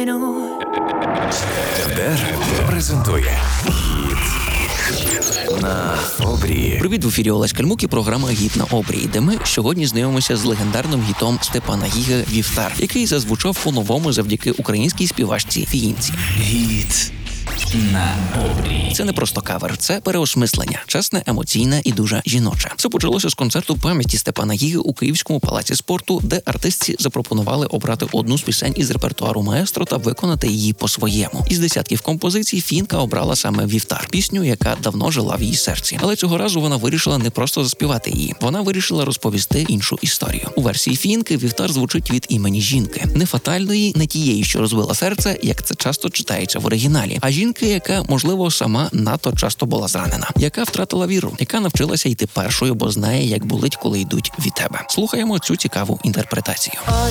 ТБР презентує «Гід на обрії». Привіт, в ефірі Олесь Кальмук і програма «Гід на обрії», де ми сьогодні знайомимося з легендарним гітом Степана Гіги «Вівтар», який зазвучав по-новому завдяки українській співачці Фіїнці. «Гід на обрії». Це не просто кавер, це переосмислення, чесне, емоційне і дуже жіноче. Все почалося з концерту пам'яті Степана Гіги у Київському палаці спорту, де артистці запропонували обрати одну з пісень із репертуару маестро та виконати її по-своєму. Із десятків композицій Фінка обрала саме «Вівтар», пісню, яка давно жила в її серці. Але цього разу вона вирішила не просто заспівати її. Вона вирішила розповісти іншу історію. У версії Фінки «Вівтар» звучить від імені жінки. Не фатальної, не тієї, що розбила серце, як це часто читається в оригіналі, а жінки, яка, можливо, сама надто часто була зранена, яка втратила віру, яка навчилася йти першою, бо знає, як болить, коли йдуть від тебе. Слухаємо цю цікаву інтерпретацію.